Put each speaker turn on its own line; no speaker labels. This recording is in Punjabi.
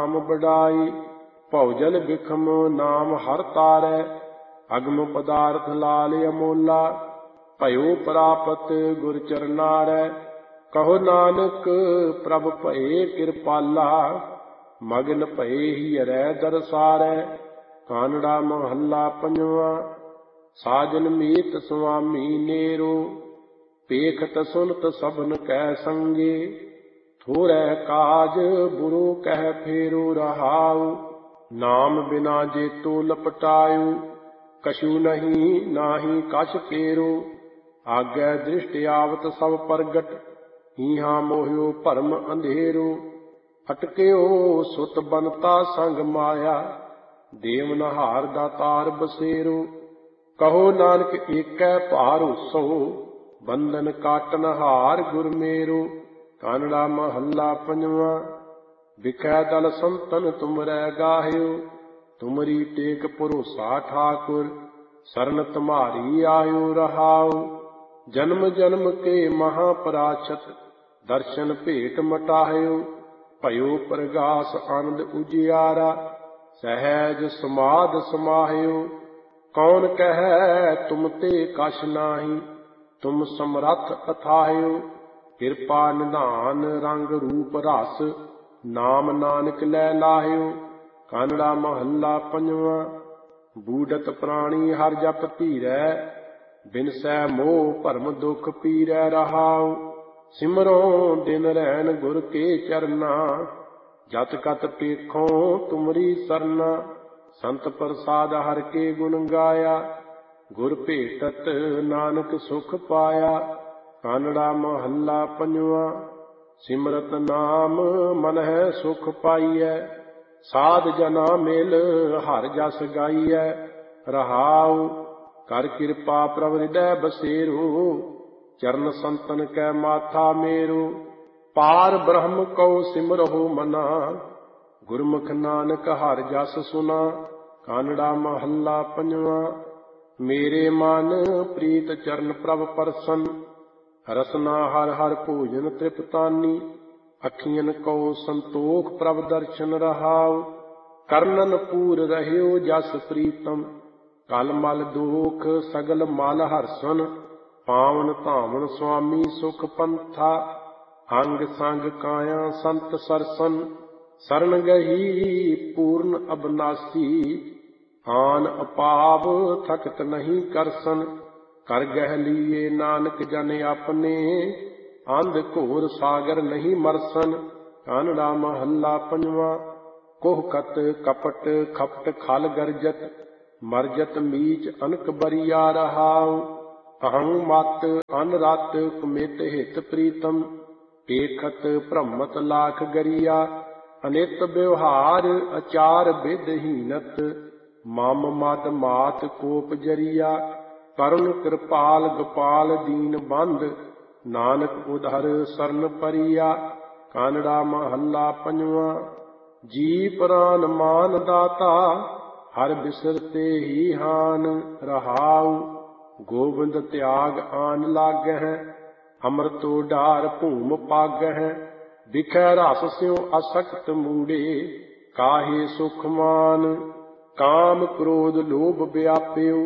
ਨਾਮ ਬੜਾਈ। ਭਉਜਲ ਬਿਖਮ ਨਾਮ ਹਰ ਤਾਰੈ, ਅਗਮ ਪਦਾਰਥ ਲਾਲ ਅਮੋਲਾ। ਭਇਓ ਪ੍ਰਾਪਤ ਗੁਰ ਚਰਨਾਰੈ, ਕਹੋ ਨਾਨਕ ਪ੍ਰਭ ਭਏ ਕਿਰਪਾਲਾ। ਮਗਨ ਭਏ ਹੀਰੈ ਦਰਸਾਰੈ, ਕਾਨੜਾ ਮਹੱਲਾ ਪੰਜਵਾਂ। ਸਾਜਨ ਮੀਤ ਸੁਆਮੀ ਨੇਰੋ, ਪੇਖਤ ਸੁਨਤ ਸਭਨ ਕੈ ਸੰਗੇ। ਥੋੜੈ ਕਾਜ ਬੁਰੋ ਕਹਿ ਫੇਰੋ ਰਹਾਉ, ਨਾਮ ਬਿਨਾ ਜੇਤੋ ਲਪਟਾਇਓ। ਕਛੂ ਨਹੀਂ ਨਾਹੀ ਕਛ ਕੇਰੋ, ਆਗੈ ਦ੍ਰਿਸ਼ਟ ਆਵਤ ਸਭ ਪ੍ਰਗਟ। ਹੀਹਾ ਮੋਹਿਓ ਭਰਮ ਅੰਧੇਰੋ, ਅਟਕਿਓ ਸੁਤ ਬਨਤਾ ਸੰਗ ਮਾਇਆ। ਦੇਵਨਹਾਰ ਦਾਤਾਰ ਬਸੇਰੋ, ਕਹੋ ਨਾਨਕ ਏਕੈ ਭਾਰੋਸੋ। ਬੰਧਨ ਕਾਟਨ ਹਾਰ ਗੁਰ ਮੇਰੋ, ਕਾਨੜਾ ਮਹੱਲਾ ਪੰਜਵਾਂ। ਬਿਖੈ ਦਲ ਸੰਤਨ ਤੁਮਰੈ ਗਾਹਿਓ, ਤੁਮਰੀ ਟੇਕ ਭਰੋਸਾ ਠਾਕੁਰ। ਸਰਨ ਤੁਮਾਰੀ ਆਇਓ ਰਹਾਉ, ਜਨਮ ਜਨਮ ਕੇ ਮਹਾਪਰਾਸ਼ਤ। ਦਰਸ਼ਨ ਭੇਟ ਮਟਾਹਿਓ, ਭਇਓ ਪ੍ਰਗਾਸ ਆਨੰਦ ਉਜਿਆਰਾ। ਸਹਿਜ ਸਮਾਧ ਸਮਾਹਿਓ, ਕੌਣ ਕਹੈ ਤੁਮ ਤੇ ਕਛ ਨਾਹੀ। ਤੁਮ ਸਮਰੱਥ ਅਥਾਹਿਓ, ਕਿਰਪਾ ਨਿਧਾਨ ਰੰਗ ਰੂਪ ਰਸ। ਨਾਮ ਨਾਨਕ ਲੈ ਲਾਹਿਓ, ਕਾਨੜਾ ਮਹੱਲਾ ਪੰਜਵਾਂ। ਬੂਡਤ ਪ੍ਰਾਣੀ ਹਰ ਜਪ ਧੀਰੈ, ਬਿਨਸੈ ਮੋਹ ਭਰਮ ਦੁਖ ਪੀਰੈ ਰਹਾਉ। ਸਿਮਰੋ ਦਿਨ ਰੈਣ ਗੁਰ ਕੇ ਚਰਨਾ, ਜਤ ਕਤ ਪੇਖੋ ਤੁਮਰੀ ਸਰਨਾ। ਸੰਤ ਪ੍ਰਸਾਦ ਹਰਿ ਕੇ ਗੁਣ ਗਾਇਆ, ਗੁਰ ਭੇਟਤ ਨਾਨਕ ਸੁਖ ਪਾਇਆ। ਕਾਨੜਾ ਮਹੱਲਾ ਪੰਜਵਾਂ। ਸਿਮਰਤ ਨਾਮ ਮਨ ਹੈ ਸੁਖ ਪਾਈਐ, ਸਾਧ ਜਨਾ ਮਿਲ ਹਰਿ ਜਸ ਗਾਈਐ ਰਹਾਉ। ਕਰ ਕਿਰਪਾ ਪ੍ਰਭ ਹਿਰਦੈ ਬਸੇਰੋ, ਚਰਨ ਸੰਤਨ ਕੈ ਮਾਥਾ ਮੇਰੋ। ਪਾਰ ਬ੍ਰਹਮ ਕਉ ਸਿਮਰਹੁ ਮਨਾ, ਗੁਰਮੁਖ ਨਾਨਕ ਹਰਿ ਜਸ ਸੁਨਾ। ਕਾਨੜਾ ਮਹੱਲਾ ਪੰਜਵਾਂ। ਮੇਰੇ ਮਨ ਪ੍ਰੀਤ ਚਰਨ ਪ੍ਰਭ ਪਰਸਨ, ਰਸਨਾ ਹਰਿ ਹਰਿ ਭੋਜਨ ਤ੍ਰਿਪਤਾਨੀ। ਅੱਖੀਆਂ ਕਉ ਸੰਤੋਖ ਪ੍ਰਭ ਦਰਸ਼ਨ ਰਹਾਉ, ਕਰਨਨ ਪੂਰ ਰਹਿਓ ਜਸ ਪ੍ਰੀਤਮ। ਕਲ ਮਲ ਦੋਖ ਸਗਲ ਮਲ ਹਰਸਨ, ਪਾਵਨ ਧਾਵਨ ਸੁਆਮੀ ਸੁਖ ਪੰਥਾ। ਅੰਗ ਸੰਗ ਕਾਇਆ ਸੰਤ ਸਰਸਨ, ਸਰਨ ਗਹੀ ਪੂਰਨ ਅਬਨਾਸੀ। ਆਨ ਅਪਾਵ ਥਕਤ ਨਹੀਂ ਕਰਸਨ, ਕਰ ਗਹਿ ਲੀਏ ਨਾਨਕ ਜਨ ਆਪਣੇ। ਅੰਧ ਘੋਰ ਸਾਗਰ ਨਹੀਂ ਮਰਸਨ, ਕਾਨੜਾ ਮਹੱਲਾ ਪੰਜਵਾਂ। ਕੋਹਕਤ ਕਪਟ ਖਪਟ ਖਲ ਗਰਜਤ, ਮਰਜਤ ਮੀਚ ਅਨਕ ਬਰੀਆ ਰਹਾਉ। ਅਹੰ ਮਤ ਅਨ ਰਤ ਕੁਮਿਤ ਹਿਤ ਪ੍ਰੀਤਮ, ਪੇਖਤ ਭ੍ਰਮਤ ਲਾਖ ਗਰੀਆ। ਅਨਿਤ ਵਿਵਹਾਰ ਅਚਾਰ ਵਿਧਹੀਨਤ, ਮਮ ਮਦ ਮਾਤ ਕੋਪ ਜਰੀਆ। ਕਰੁਣ ਕਿਰਪਾਲ ਗੋਪਾਲ ਦੀਨ ਬੰਧ, ਨਾਨਕ ਉਧਰ ਸਰਨ ਪਰੀਆ। ਕਾਨੜਾ ਮਹੱਲਾ ਪੰਜਵਾਂ। ਜੀ ਪ੍ਰਾਨ ਮਾਨ ਦਾਤਾ, ਹਰਿ ਬਿਸਰਤੇ ਹੀ ਹਾਨ ਰਹਾਉ। ਗੋਬਿੰਦ ਤਿਆਗ ਆਨ ਲਾਗਹਿ, ਅੰਮ੍ਰਿਤੋ ਢਾਰ ਭੂਮ ਪਾਗਹਿ। ਵਿਖੈ ਰਸ ਸਿਉ ਅਸਕਤ ਮੂੜੇ, ਕਾਹੇ ਸੁਖ ਮਾਨ। ਕਾਮ ਕ੍ਰੋਧ ਲੋਭ ਵਿਆਪਿਓ,